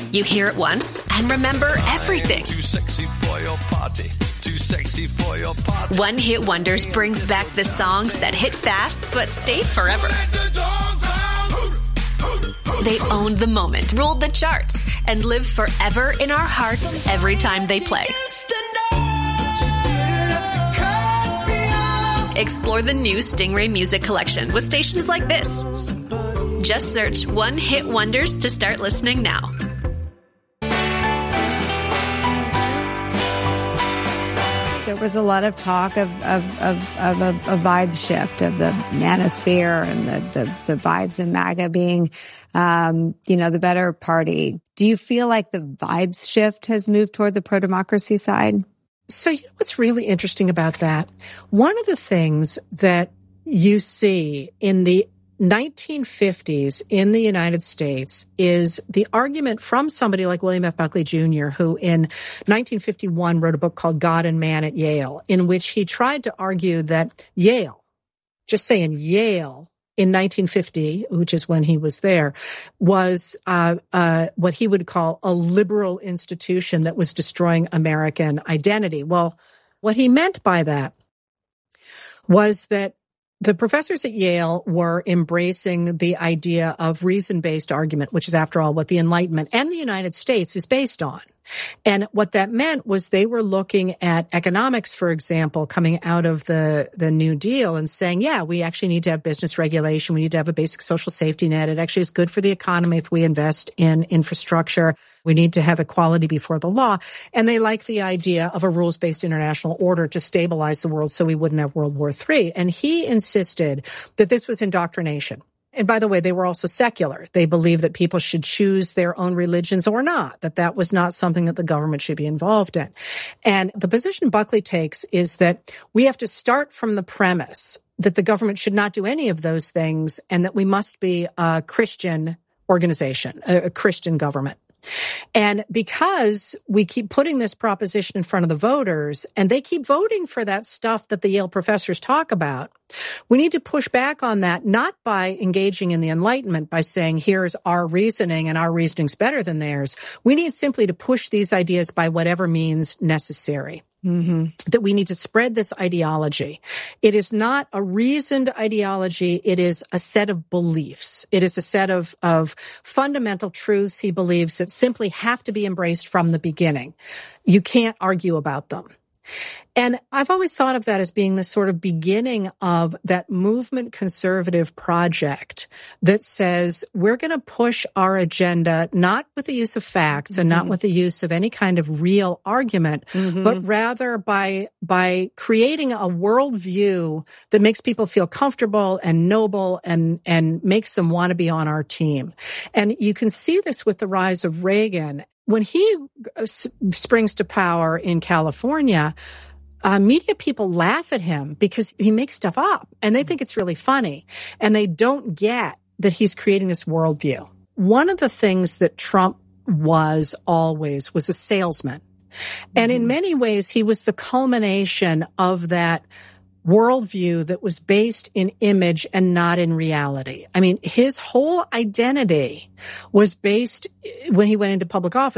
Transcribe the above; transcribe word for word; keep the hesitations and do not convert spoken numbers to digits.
You hear it once and remember everything. Too sexy for your party. Too sexy for your party. One Hit Wonders brings back the songs that hit fast but stayed forever. They owned the moment, ruled the charts, and live forever in our hearts every time they play. Explore the new Stingray Music Collection with stations like this. Just search One Hit Wonders to start listening now. There was a lot of talk of of, of, of a, a vibe shift of the manosphere and the, the, the vibes in MAGA being, um, you know, the better party. Do you feel like the vibes shift has moved toward the pro-democracy side? So you know what's really interesting about that? One of the things that you see in the nineteen fifties in the United States is the argument from somebody like William F. Buckley Junior, who in nineteen fifty-one wrote a book called God and Man at Yale, in which he tried to argue that Yale, just saying Yale in nineteen fifty, which is when he was there, was uh, uh, what he would call a liberal institution that was destroying American identity. Well, what he meant by that was that the professors at Yale were embracing the idea of reason-based argument, which is, after all, what the Enlightenment and the United States is based on. And what that meant was they were looking at economics, for example, coming out of the, the New Deal and saying, yeah, we actually need to have business regulation. We need to have a basic social safety net. It actually is good for the economy if we invest in infrastructure. We need to have equality before the law. And they like the idea of a rules-based international order to stabilize the world so we wouldn't have World War Three. And he insisted that this was indoctrination. And by the way, they were also secular. They believed that people should choose their own religions or not, that that was not something that the government should be involved in. And the position Buckley takes is that we have to start from the premise that the government should not do any of those things and that we must be a Christian organization, a Christian government. And because we keep putting this proposition in front of the voters and they keep voting for that stuff that the Yale professors talk about, we need to push back on that, not by engaging in the Enlightenment, by saying, here's our reasoning and our reasoning's better than theirs. We need simply to push these ideas by whatever means necessary. Mm-hmm. That we need to spread this ideology. It is not a reasoned ideology. It is a set of beliefs. It is a set of, of fundamental truths, he believes, that simply have to be embraced from the beginning. You can't argue about them. And I've always thought of that as being the sort of beginning of that movement conservative project that says we're going to push our agenda not with the use of facts mm-hmm. and not with the use of any kind of real argument, mm-hmm. but rather by by creating a worldview that makes people feel comfortable and noble and and makes them want to be on our team. And you can see this with the rise of Reagan. When he springs to power in California, uh, media people laugh at him because he makes stuff up and they think it's really funny and they don't get that he's creating this worldview. One of the things that Trump was always was a salesman. And in many ways, he was the culmination of that worldview that was based in image and not in reality. I mean, his whole identity was based, when he went into public office,